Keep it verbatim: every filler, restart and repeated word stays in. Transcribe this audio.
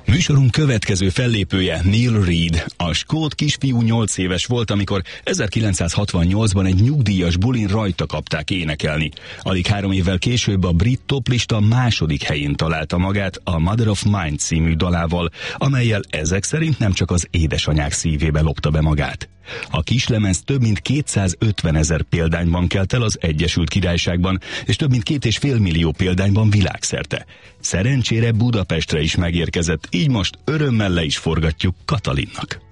Műsorunk következő fellépője Neil Reed. A skót kisfiú nyolc éves volt, amikor ezerkilencszázhatvannyolcban egy nyugdíjas bulin rajta kapták énekelni. Alig három évvel később a brit toplista második helyén találta magát a Mother of Mine című dalával, amellyel ezek szerint nem csak az édesanyák szívébe lopta be magát. A kislemez több mint kétszázötvenezer példányban kelt el az Egyesült Királyságban, és több mint két és fél millió példányban világszerte. Szerencsére Budapestre is megérkezett, így most örömmel le is forgatjuk Katalinnak.